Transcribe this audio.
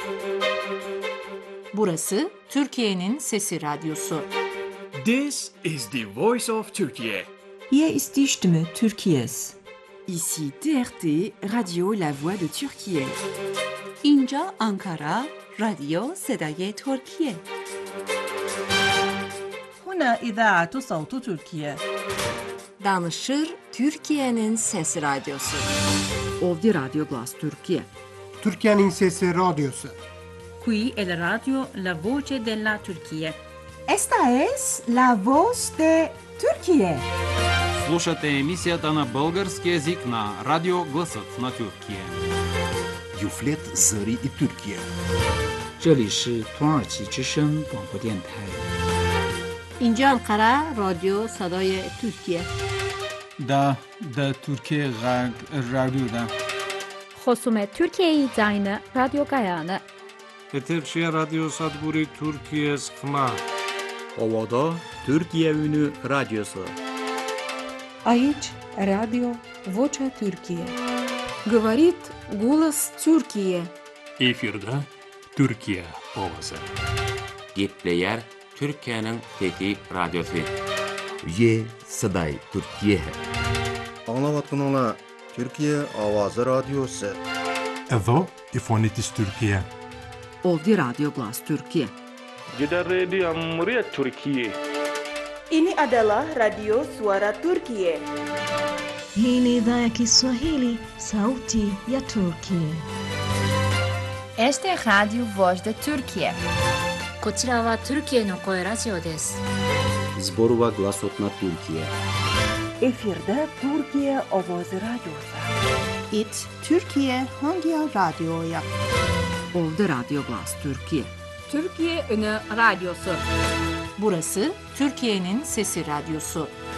Burası Türkiye'nin Sesi Radyosu. This is the voice of Turkey. Hier ist die Stimme Türkiye's. Ici TRT, Radio La Voix de Türkiye. اینجا آنکارا، رادیو صدای ترکیه. هنا إذاعة صوت تركيا. Danışır Türkiye'nin Sesi Radyosu. Ovdje Radio Glas Türkiye. Türkiye'nin Sesi Radyosu. Qui è la radio La Voce della Turchia. Esta es la voz de Türkiye. Слушате емисията на български език на Радио Гласът на Türkiye. Юфлет Зари и Türkiye. 这里是土耳其之声广播电台。 اینجا آنکارا، رادیو صدای ترکیه. دا Türkiye Radyo'da. خصوم Türkiye Zayne Radyo Gayane. Eterşehir Radyo Sadburi Türkiye Sıkma. Ovada Türkiye Ünü Radyosu. Aici Radio Vocea Türkiye. Говорит голос Türkiye. Efirde Türkiye ovası. Gepleyer Türkiye'nin Fethi Radyosu. Ye Saday Türkiye. Anlavatkanlar Türkiye Avazı Radyosu. Evo İfonitis Türkiye. Ovdje Radio Glas Türkiye. Gidan Radio Muryat Türkiye. Ini adalah Radio Suara Turkiye. Hii ni idhaa ya Kiswahili, Sauti ya Turkiye. Este es Radio Voz de Turkiye. こちらはトルキエの声ラジオです。 Zborova Glasot na Türkiye. Efirde Türkiye Avazı Radyosu. It Türkiye Hangi Radyo'ya? Ovdje Radio Glas Türkiye. Türkiye Ünü Radyosu. Burası Türkiye'nin Sesi Radyosu.